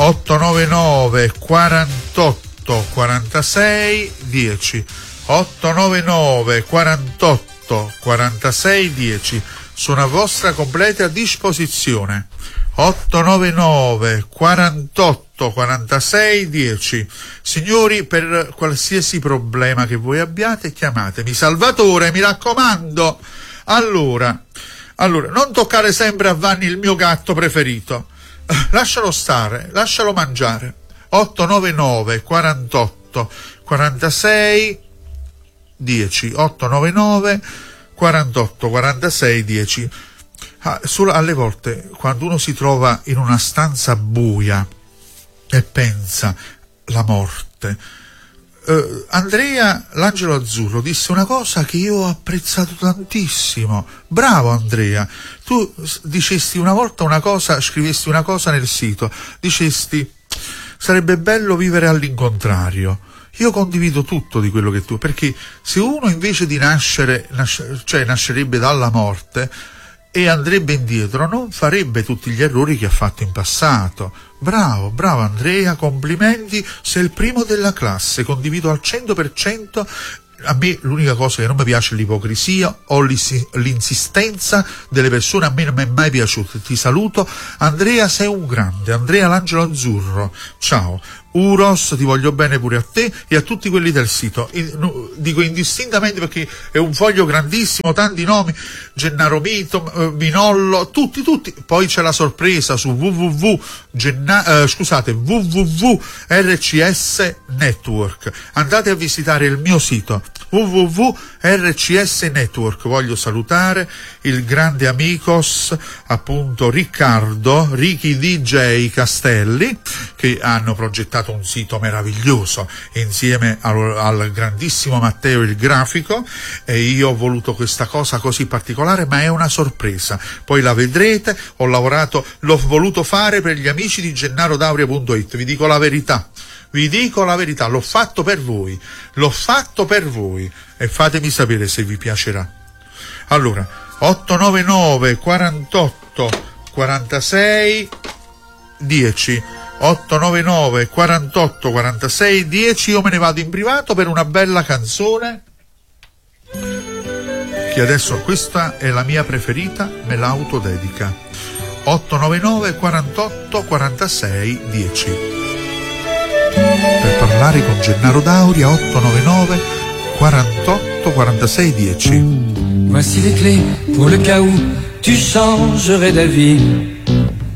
899 48 46 10, 899 48 46 10, sono a vostra completa disposizione. 899 48 46 10. Signori, per qualsiasi problema che voi abbiate, chiamatemi. Salvatore, mi raccomando. Allora, non toccare sempre a Vanni il mio gatto preferito. Lascialo stare, lascialo mangiare. 899 48 46 10, 899 48 46 10. Solo alle volte, quando uno si trova in una stanza buia e pensa la morte, Andrea, l'angelo azzurro, disse una cosa che io ho apprezzato tantissimo. Bravo Andrea, tu dicesti una volta una cosa, scrivesti una cosa nel sito, dicesti sarebbe bello vivere all'incontrario. Io condivido tutto di quello che tu, perché se uno invece di nascerebbe dalla morte e andrebbe indietro, non farebbe tutti gli errori che ha fatto in passato. Bravo Andrea, complimenti, sei il primo della classe, condivido al 100%. A me l'unica cosa che non mi piace è l'ipocrisia o l'insistenza delle persone, a me non mi è mai piaciuto. Ti saluto Andrea, sei un grande. Andrea l'angelo azzurro, ciao. Uros, ti voglio bene pure a te e a tutti quelli del sito. Dico indistintamente perché è un foglio grandissimo, tanti nomi, Gennaro Mito, Minollo, tutti. Poi c'è la sorpresa su www.rcs Network. Andate a visitare il mio sito www.rcs Network. Voglio salutare il grande amicos, appunto, Ricky DJ Castelli, che hanno progettato un sito meraviglioso insieme al grandissimo Matteo il grafico, e io ho voluto questa cosa così particolare, ma è una sorpresa, poi la vedrete. L'ho voluto fare per gli amici di GennaroDauria.it, vi dico la verità, l'ho fatto per voi e fatemi sapere se vi piacerà. Allora, 899 48 46 10, 899 48 46 10. Io me ne vado in privato per una bella canzone che adesso, questa è la mia preferita, me l'autodedica. 899 48 46 10. Per parlare con Gennaro Dauria, 899 48 46 10. Voici les clés pour le cas où tu changerais d'avis.